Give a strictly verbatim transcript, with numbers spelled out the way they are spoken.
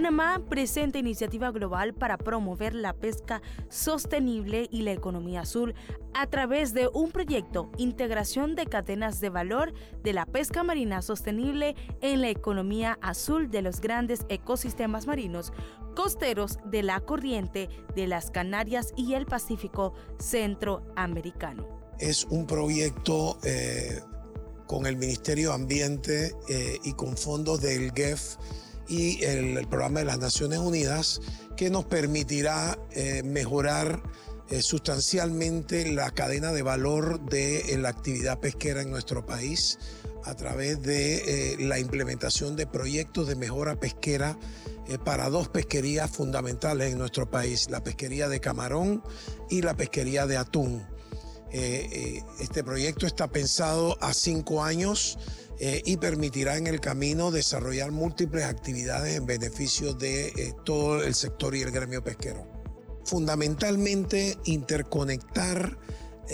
Panamá presenta iniciativa global para promover la pesca sostenible y la economía azul a través de un proyecto Integración de cadenas de valor de la pesca marina sostenible en la economía azul de los grandes ecosistemas marinos costeros de la corriente de las Canarias y el Pacífico centroamericano. Es un proyecto eh, con el Ministerio de Ambiente eh, y con fondos del G E F y el, el Programa de las Naciones Unidas, que nos permitirá eh, mejorar eh, sustancialmente la cadena de valor de eh, la actividad pesquera en nuestro país a través de eh, la implementación de proyectos de mejora pesquera eh, para dos pesquerías fundamentales en nuestro país, la pesquería de camarón y la pesquería de atún. Eh, eh, este proyecto está pensado a cinco años eh, y permitirá en el camino desarrollar múltiples actividades en beneficio de eh, todo el sector y el gremio pesquero. Fundamentalmente, interconectar